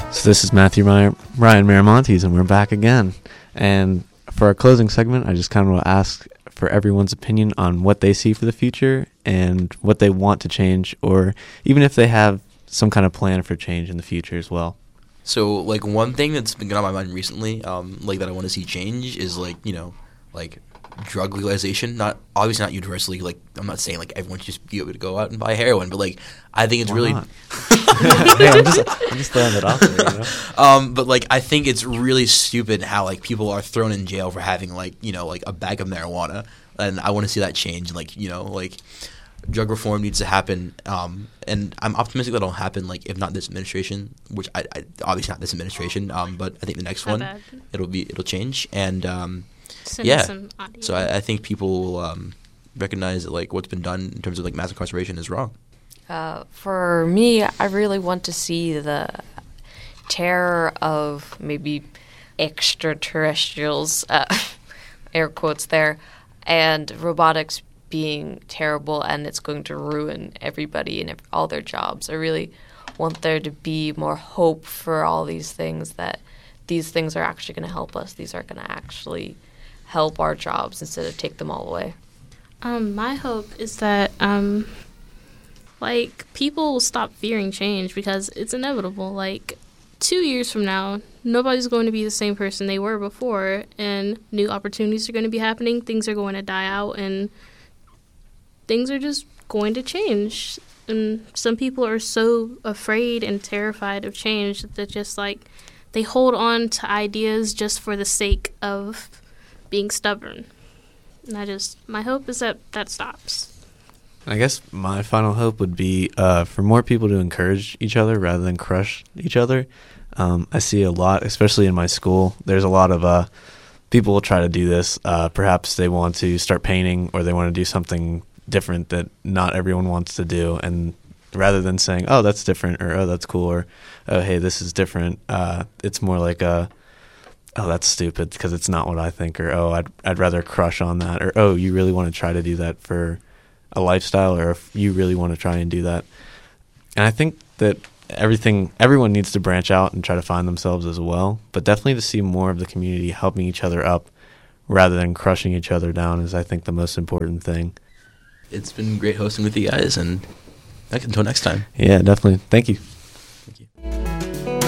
So this is Ryan Miramontes, and we're back again. And for our closing segment, I just kind of want to ask for everyone's opinion on what they see for the future and what they want to change, or even if they have some kind of plan for change in the future as well. So, like, one thing that's been on my mind recently, that I want to see change is, drug legalization. Obviously not universally. Like, I'm not saying, everyone should just be able to go out and buy heroin, but, I think it's really... Yeah, I'm just throwing it out there, But, I think it's really stupid how, people are thrown in jail for having, a bag of marijuana. And I want to see that change. Drug reform needs to happen, and I'm optimistic that it'll happen. If not this administration, which I obviously not this administration, but I think the next one it'll change. And so I think people will recognize that what's been done in terms of mass incarceration is wrong. For me, I really want to see the terror of maybe extraterrestrials, air quotes there, and robotics being terrible, and it's going to ruin everybody and all their jobs. I really want there to be more hope for all these things, that these things are actually going to help us. These are going to actually help our jobs instead of take them all away. My hope is that people will stop fearing change, because it's inevitable. 2 years from now, nobody's going to be the same person they were before, and new opportunities are going to be happening. Things are going to die out, and things are just going to change. And some people are so afraid and terrified of change that just they hold on to ideas just for the sake of being stubborn. And my hope is that stops. I guess my final hope would be for more people to encourage each other rather than crush each other. I see a lot, especially in my school, there's a lot of people will try to do this. Perhaps they want to start painting, or they want to do something different that not everyone wants to do, and rather than saying, oh, that's different, or oh, that's cool, or oh, hey, this is different, it's more like oh, that's stupid because it's not what I think, or oh, I'd rather crush on that, or oh, you really want to try to do that for a lifestyle, or if you really want to try and do that. And I think that everyone needs to branch out and try to find themselves as well, but definitely to see more of the community helping each other up rather than crushing each other down is, I think, the most important thing. It's been great hosting with you guys, and until next time. Yeah, definitely. Thank you.